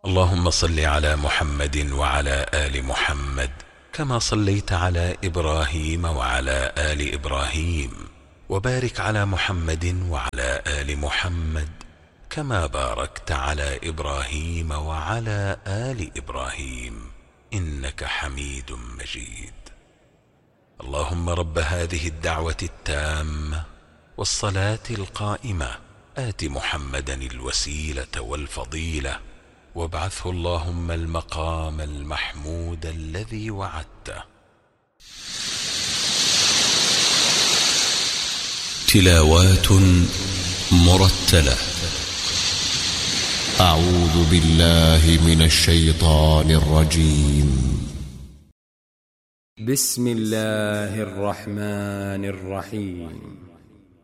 اللهم صل على محمد وعلى آل محمد كما صليت على إبراهيم وعلى آل إبراهيم، وبارك على محمد وعلى آل محمد كما باركت على إبراهيم وعلى آل إبراهيم إنك حميد مجيد. اللهم رب هذه الدعوة التامة والصلاة القائمة آت محمدا الوسيلة والفضيلة وابعثه اللهم المقام المحمود الذي وعدته. تلاوات مرتلة. أعوذ بالله من الشيطان الرجيم. بسم الله الرحمن الرحيم.